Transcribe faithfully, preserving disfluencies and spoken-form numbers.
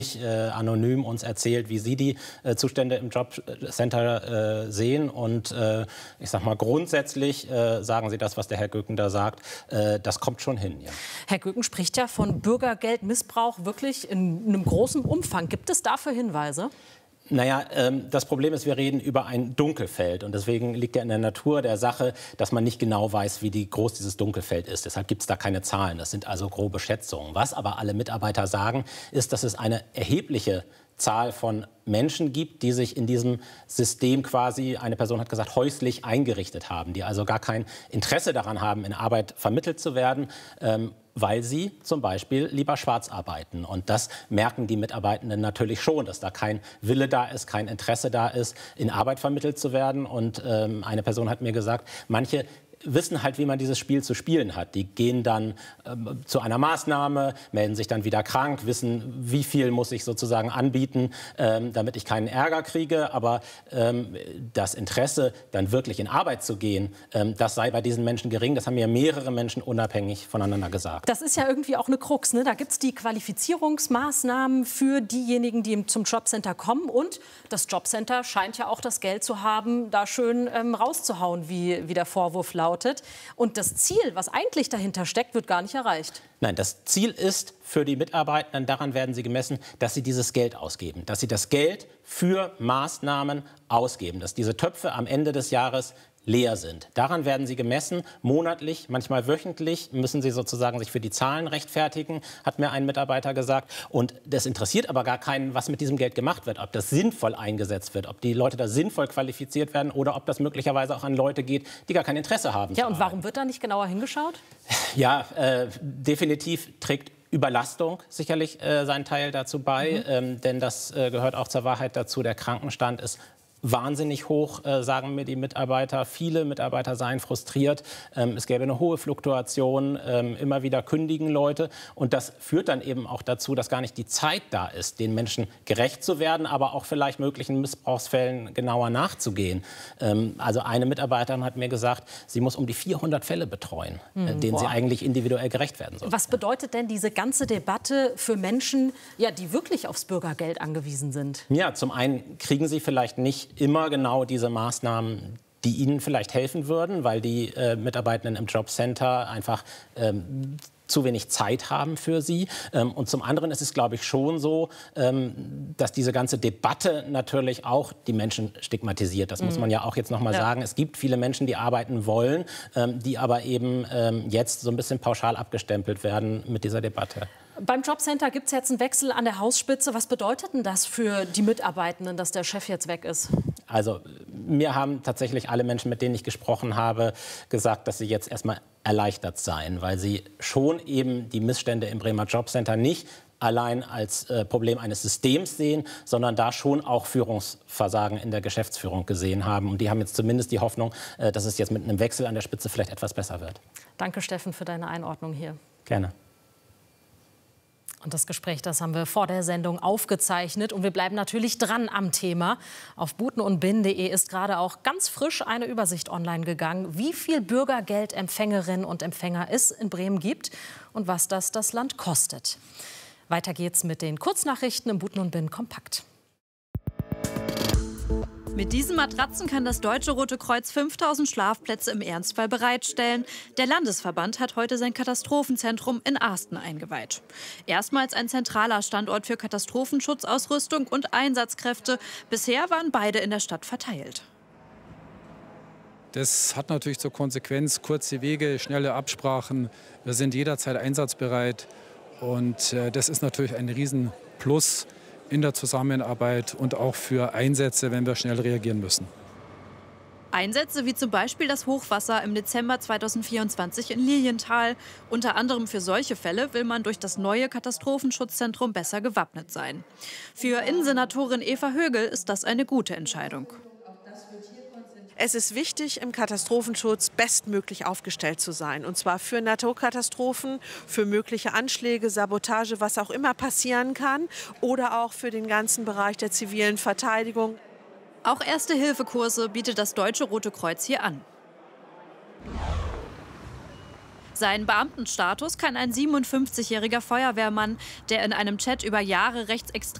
Äh, anonym uns erzählt, wie sie die äh, Zustände im Jobcenter äh, sehen. Und äh, ich sag mal, grundsätzlich äh, sagen sie das, was der Herr Göken da sagt, äh, das kommt schon hin. Ja. Herr Göken spricht ja von Bürgergeldmissbrauch wirklich in einem großen Umfang. Gibt es dafür Hinweise? Naja, ähm, das Problem ist, wir reden über ein Dunkelfeld. Und deswegen liegt ja in der Natur der Sache, dass man nicht genau weiß, wie die, groß dieses Dunkelfeld ist. Deshalb gibt es da keine Zahlen. Das sind also grobe Schätzungen. Was aber alle Mitarbeiter sagen, ist, dass es eine erhebliche Zahl von Menschen gibt, die sich in diesem System quasi, eine Person hat gesagt, häuslich eingerichtet haben, die also gar kein Interesse daran haben, in Arbeit vermittelt zu werden, ähm, weil sie zum Beispiel lieber schwarz arbeiten. Und das merken die Mitarbeitenden natürlich schon, dass da kein Wille da ist, kein Interesse da ist, in Arbeit vermittelt zu werden. Und ähm, eine Person hat mir gesagt, manche wissen halt, wie man dieses Spiel zu spielen hat. Die gehen dann ähm, zu einer Maßnahme, melden sich dann wieder krank, wissen, wie viel muss ich sozusagen anbieten, ähm, damit ich keinen Ärger kriege. Aber ähm, das Interesse, dann wirklich in Arbeit zu gehen, ähm, das sei bei diesen Menschen gering. Das haben mir mehrere Menschen unabhängig voneinander gesagt. Das ist ja irgendwie auch eine Krux, ne? Da gibt es die Qualifizierungsmaßnahmen für diejenigen, die zum Jobcenter kommen. Und das Jobcenter scheint ja auch das Geld zu haben, da schön ähm, rauszuhauen, wie, wie der Vorwurf lautet. Und das Ziel, was eigentlich dahinter steckt, wird gar nicht erreicht. Nein, das Ziel ist für die Mitarbeitenden, daran werden sie gemessen, dass sie dieses Geld ausgeben, dass sie das Geld für Maßnahmen ausgeben, dass diese Töpfe am Ende des Jahres leer sind. Daran werden sie gemessen, monatlich, manchmal wöchentlich, müssen sie sozusagen sich für die Zahlen rechtfertigen, hat mir ein Mitarbeiter gesagt. Und das interessiert aber gar keinen, was mit diesem Geld gemacht wird, ob das sinnvoll eingesetzt wird, ob die Leute da sinnvoll qualifiziert werden oder ob das möglicherweise auch an Leute geht, die gar kein Interesse haben. Ja, und warum wird da nicht genauer hingeschaut? Ja, äh, definitiv trägt Überlastung sicherlich äh, seinen Teil dazu bei, mhm. ähm, denn das äh, gehört auch zur Wahrheit dazu, der Krankenstand ist wahnsinnig hoch, äh, sagen mir die Mitarbeiter. Viele Mitarbeiter seien frustriert. Ähm, es gäbe eine hohe Fluktuation. Ähm, immer wieder kündigen Leute. Und das führt dann eben auch dazu, dass gar nicht die Zeit da ist, den Menschen gerecht zu werden, aber auch vielleicht möglichen Missbrauchsfällen genauer nachzugehen. Ähm, also eine Mitarbeiterin hat mir gesagt, sie muss um die vierhundert Fälle betreuen, hm, äh, denen boah. sie eigentlich individuell gerecht werden soll. Was bedeutet denn diese ganze Debatte für Menschen, ja, die wirklich aufs Bürgergeld angewiesen sind? Ja, zum einen kriegen sie vielleicht nicht immer genau diese Maßnahmen, die ihnen vielleicht helfen würden, weil die äh, Mitarbeitenden im Jobcenter einfach ähm, zu wenig Zeit haben für sie. Ähm, und zum anderen ist es, glaube ich, schon so, ähm, dass diese ganze Debatte natürlich auch die Menschen stigmatisiert. Das mhm. muss man ja auch jetzt noch mal ja. sagen. Es gibt viele Menschen, die arbeiten wollen, ähm, die aber eben ähm, jetzt so ein bisschen pauschal abgestempelt werden mit dieser Debatte. Beim Jobcenter gibt es jetzt einen Wechsel an der Hausspitze. Was bedeutet denn das für die Mitarbeitenden, dass der Chef jetzt weg ist? Also mir haben tatsächlich alle Menschen, mit denen ich gesprochen habe, gesagt, dass sie jetzt erstmal erleichtert seien, weil sie schon eben die Missstände im Bremer Jobcenter nicht allein als äh, Problem eines Systems sehen, sondern da schon auch Führungsversagen in der Geschäftsführung gesehen haben. Und die haben jetzt zumindest die Hoffnung, äh, dass es jetzt mit einem Wechsel an der Spitze vielleicht etwas besser wird. Danke, Steffen, für deine Einordnung hier. Gerne. Und das Gespräch, das haben wir vor der Sendung aufgezeichnet. Und wir bleiben natürlich dran am Thema. Auf buten und bin punkt de ist gerade auch ganz frisch eine Übersicht online gegangen, wie viel Bürgergeldempfängerinnen und Empfänger es in Bremen gibt und was das das Land kostet. Weiter geht's mit den Kurznachrichten im Buten und bin kompakt. Mit diesen Matratzen kann das Deutsche Rote Kreuz fünftausend Schlafplätze im Ernstfall bereitstellen. Der Landesverband hat heute sein Katastrophenzentrum in Asten eingeweiht. Erstmals ein zentraler Standort für Katastrophenschutzausrüstung und Einsatzkräfte. Bisher waren beide in der Stadt verteilt. Das hat natürlich zur Konsequenz kurze Wege, schnelle Absprachen. Wir sind jederzeit einsatzbereit. Und äh, das ist natürlich ein Riesenplus in der Zusammenarbeit und auch für Einsätze, wenn wir schnell reagieren müssen. Einsätze wie zum Beispiel das Hochwasser im Dezember zweitausendvierundzwanzig in Lilienthal. Unter anderem für solche Fälle will man durch das neue Katastrophenschutzzentrum besser gewappnet sein. Für Innensenatorin Eva Högel ist das eine gute Entscheidung. Es ist wichtig, im Katastrophenschutz bestmöglich aufgestellt zu sein. Und zwar für Naturkatastrophen, für mögliche Anschläge, Sabotage, was auch immer passieren kann. Oder auch für den ganzen Bereich der zivilen Verteidigung. Auch Erste-Hilfe-Kurse bietet das Deutsche Rote Kreuz hier an. Seinen Beamtenstatus kann ein siebenundfünfzigjähriger Feuerwehrmann, der in einem Chat über Jahre rechtsextreme